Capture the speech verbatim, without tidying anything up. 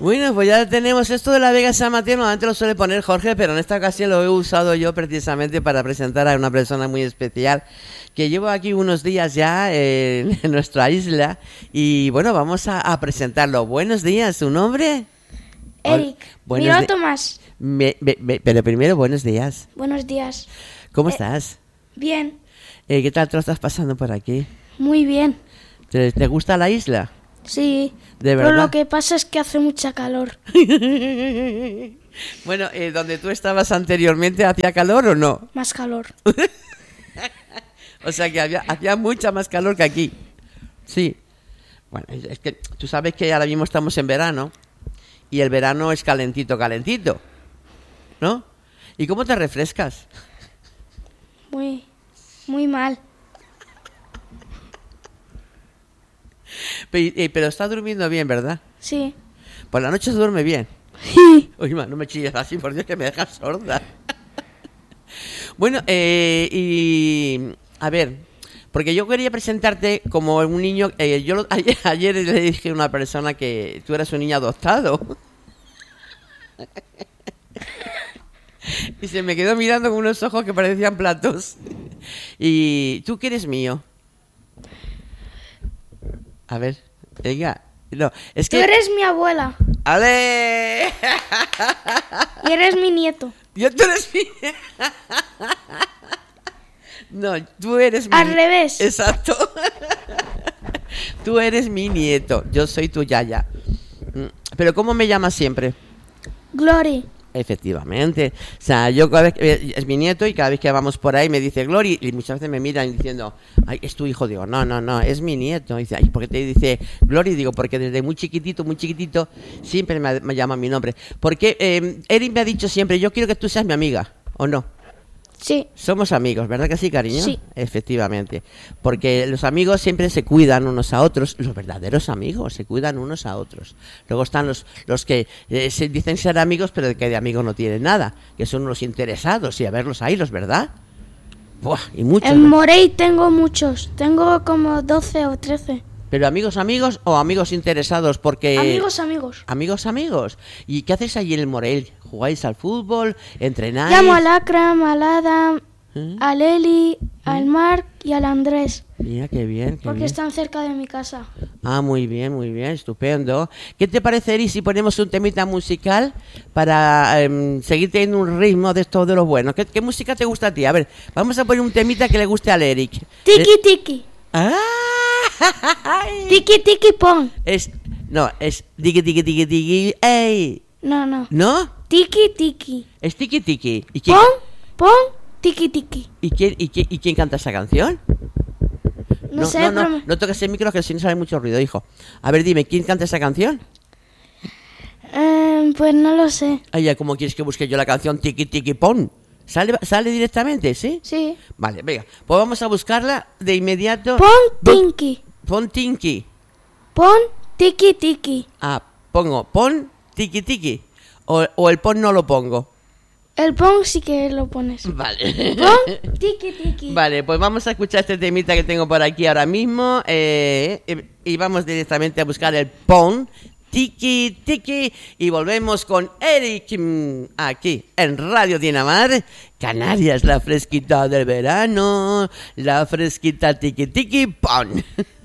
Bueno, pues ya tenemos esto de la Vega San Mateo. Normalmente lo suele poner Jorge, pero en esta ocasión lo he usado yo precisamente para presentar a una persona muy especial que llevo aquí unos días ya en, en nuestra isla. Y bueno, vamos a, a presentarlo. Buenos días, ¿su nombre? Eric. Mira, di- Tomás. Me, me, me, pero primero, buenos días. Buenos días. ¿Cómo Eh, estás? Bien. Eh, ¿Qué tal te lo estás pasando por aquí? Muy bien. ¿Te, te gusta la isla? Sí. ¿De Pero verdad? lo que pasa es que hace mucha calor. Bueno, eh, ¿donde tú estabas anteriormente hacía calor o no? Más calor. O sea que había, hacía mucha más calor que aquí. Sí. Bueno, es es que tú sabes que ahora mismo estamos en verano y el verano es calentito, calentito, ¿no? ¿Y cómo te refrescas? Muy, muy mal. Pero, eh, pero estás durmiendo bien, ¿verdad? Sí. Por la noche se duerme bien. Sí. Uy, ma, no me chilles así, por Dios, que me dejas sorda. Bueno, eh, y a ver, porque yo quería presentarte como un niño. Eh, yo lo- ayer, ayer le dije a una persona que tú eras un niño adoptado. Y se me quedó mirando con unos ojos que parecían platos. ¿Y tú qué eres mío? A ver, venga. No, es Tú que. eres mi abuela ¡Ale! y eres mi nieto. Yo tú eres mi... No, tú eres mi... Al revés. Exacto. Tú eres mi nieto, yo soy tu yaya. Mm, Pero ¿cómo me llamas siempre? Glory. Efectivamente. O sea, yo cada vez que es mi nieto y cada vez que vamos por ahí me dice Glory y muchas veces me miran diciendo, ay, es tu hijo. Digo, no, no, no, es mi nieto. Y dice, ay, ¿por qué te dice Glory? Digo, porque desde muy chiquitito, muy chiquitito, siempre me, me llama mi nombre. Porque eh, Eric me ha dicho siempre, yo quiero que tú seas mi amiga, ¿o no? Sí. Somos amigos, ¿verdad que sí, cariño? Sí. Efectivamente. Porque los amigos siempre se cuidan unos a otros. Los verdaderos amigos se cuidan unos a otros. Luego están los, los que eh, se dicen ser amigos, pero que de amigos no tienen nada. Que son los interesados. Y a verlos ahí, los verdad. Buah, y muchos. En Morey tengo muchos. Tengo como doce o trece. Pero amigos, amigos o amigos interesados, porque... Amigos, amigos. Amigos, amigos. ¿Y qué hacéis allí en el Morell? ¿Jugáis al fútbol? ¿Entrenáis? Llamo al Akram, al Adam, ¿Eh? al Eli, al Mark y al Andrés. Mira, qué bien, qué Porque bien. están cerca de mi casa. Ah, muy bien, muy bien, estupendo. ¿Qué te parece, Eri, si ponemos un temita musical para em, seguir teniendo un ritmo de esto de los buenos? ¿Qué, qué música te gusta a ti? A ver, vamos a poner un temita que le guste al Eric. Tiki Eh, tiki. ¡Ah! Tiki tiki pon. Es, no, es tiki tiki tiki tiki, ¡ey! No, no. ¿No? Tiki tiki. Es tiki tiki. ¿Y quién, Pon, pon, tiki tiki. y quién, y quién, y quién canta esa canción? No, sé, no, no, pero me- no toques el micro que si no sale mucho ruido, hijo. A ver, dime, ¿quién canta esa canción? Eh, pues no lo sé. Ay, ya, ¿cómo quieres que busque yo la canción Tiki Tiki Pon? ¿Sale, ¿Sale directamente, sí? Sí. Vale, venga, pues vamos a buscarla de inmediato. Pon Bu- tinky. Pon Tinky. Pon tiki tiki. Ah, pongo pon Tiki Tiki. O, o el pon no lo pongo. El pon sí que lo pones. Vale. Pon tiki tiki. Vale, pues vamos a escuchar este temita que tengo por aquí ahora mismo. eh, eh, y vamos directamente a buscar el pon Tiki Tiki. Y volvemos con Eric mm, aquí en Radio Dinamar. Canarias, la fresquita del verano. La fresquita Tiki Tiki Pon.